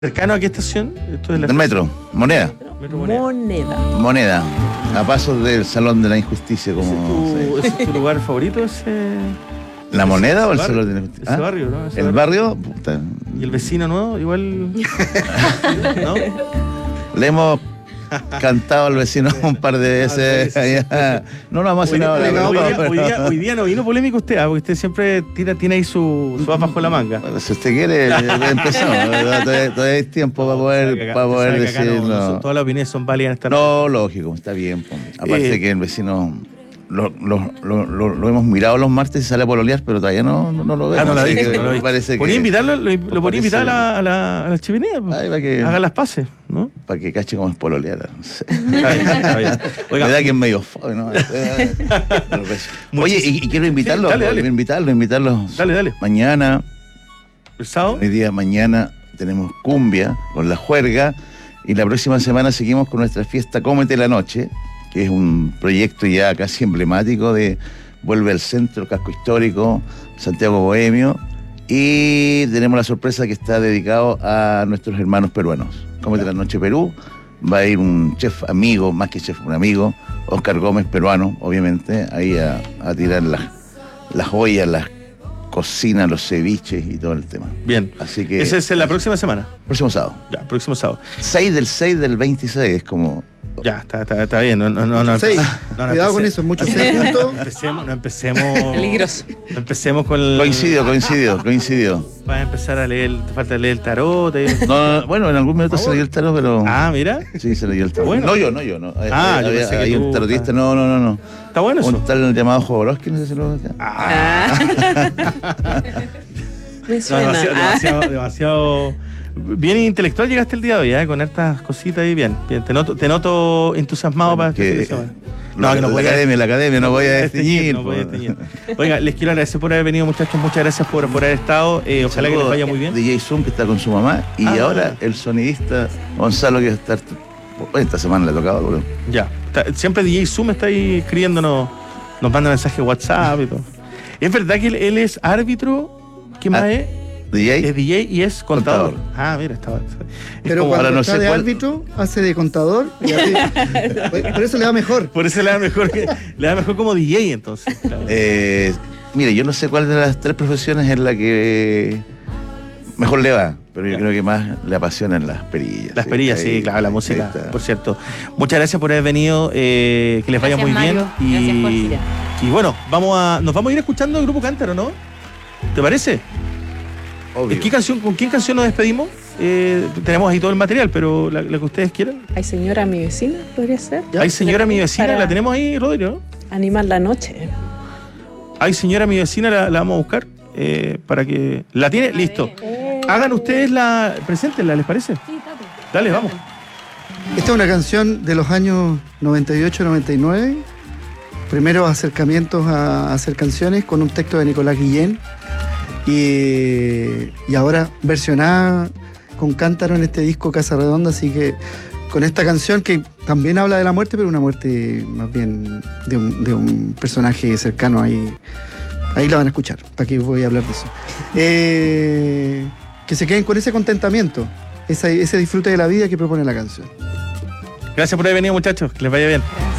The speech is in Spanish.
¿Cercano a qué estación? Esto es Del metro, Moneda. Metro Moneda. Moneda. A pasos del Salón de la Injusticia, ¿Ese como es tu lugar favorito? ¿La Moneda o el barrio? Salón de la Injusticia? Ese barrio, ¿no? Ese ¿El barrio? Puta. ¿Y el vecino nuevo? Igual. ¿No? Le hemos cantado al vecino un par de veces. No nos hemos cenado la copa, Hoy día no vino polémico usted, porque usted siempre tiene ahí su as bajo la manga. Bueno, si usted quiere, empezamos. Todavía hay tiempo para poder decirlo. Todas las opiniones son válidas en esta No, lógico, está bien. Aparte que el vecino lo hemos mirado los martes y sale a pololear, pero todavía no lo vemos. No la vi. Podría invitarlo, lo podría invitar a la chimenea, pues. Haga las paces, ¿no? Para que cache cómo es pololear. No sé. Está bien. Oiga, me da que es medio fome, ¿no? Oye, y quiero invitarlo. Sí, dale. Invitarlo. Dale. Mañana. ¿El sábado? Hoy día, mañana, tenemos cumbia con la juerga. Y la próxima semana seguimos con nuestra fiesta Cómete la Noche, que es un proyecto ya casi emblemático de Vuelve al Centro, Casco Histórico, Santiago Bohemio. Y tenemos la sorpresa que está dedicado a nuestros hermanos peruanos. Cómete la Noche Perú. Va a ir un chef amigo, más que chef, un amigo, Oscar Gómez, peruano, obviamente, ahí a tirar las joyas, las cocinas, los ceviches y todo el tema. Bien. Así que ese es la próxima semana. Próximo sábado. Ya, próximo sábado. 6 del 26, es como... Ya, está bien. No, 6. Cuidado con eso, muchos 6 puntos. No empecemos. Peligroso. No empecemos con el. Coincidió. Vas a empezar a leer, te falta leer el tarot. No, bueno, en algún minuto se leyó el tarot, pero. Mira. Sí, se leyó el tarot. Bueno. No yo. No. Hay un tarotista, no. Está bueno eso. Un tal llamado Jodorowsky, no sé si lo. Me suena. Demasiado. Bien intelectual llegaste el día de hoy, con estas cositas y bien. Te noto entusiasmado para que la academia, no voy a desteñir. Oiga, les quiero agradecer por haber venido, muchachos. Muchas gracias por haber estado. Ojalá que les vaya muy bien. DJ Zoom, que está con su mamá, y ahora el sonidista Gonzalo, que va a estar. Esta semana le ha tocado, bro. Ya. Siempre DJ Zoom está ahí escribiéndonos, nos manda mensajes de WhatsApp y todo. ¿Es verdad que él es árbitro? ¿Qué más es? DJ. Es DJ y es contador. Mira, estaba. Pero cuando está de árbitro, hace de contador y hace, por eso le da mejor. Por eso le da mejor como DJ, entonces. Claro. Mire, yo no sé cuál de las tres profesiones es la que mejor le va, pero yo creo que más le apasionan las perillas. Las perillas, sí, claro, la música, por cierto. Muchas gracias por haber venido, que les vaya muy Mario. bien. Y bueno, nos vamos a ir escuchando el Grupo Cántaro, ¿no? ¿Te parece? Obvio. ¿Con qué canción nos despedimos? Tenemos ahí todo el material, pero la que ustedes quieran. Ay, señora, mi vecina, podría ser. Ay, señora, mi vecina, Para la tenemos ahí, Rodrigo. Animar la noche. Ay, señora, mi vecina, la vamos a buscar para que... ¿La tiene? Listo. Hagan ustedes preséntenla, ¿les parece? Sí, Dale, vamos. Esta es una canción de los años 98-99. Primeros acercamientos a hacer canciones con un texto de Nicolás Guillén. Y ahora versionada con Cántaro en este disco Casa Redonda, así que con esta canción que también habla de la muerte, pero una muerte más bien de un personaje cercano ahí la van a escuchar, para que voy a hablar de eso. Que se queden con ese contentamiento, ese disfrute de la vida que propone la canción. Gracias por haber venido, muchachos, que les vaya bien.